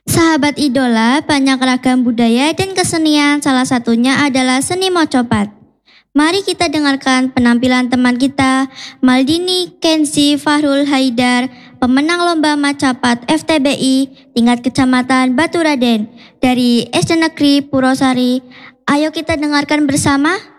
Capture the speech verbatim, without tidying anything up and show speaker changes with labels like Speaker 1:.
Speaker 1: Sahabat idola, banyak ragam budaya dan kesenian, salah satunya adalah seni mocopat. Mari kita dengarkan penampilan teman kita, Maldini Kenzi Fahrul Haidar, pemenang lomba macapat F T B I tingkat kecamatan Baturaden dari S D Negeri Purwosari. Ayo kita dengarkan bersama.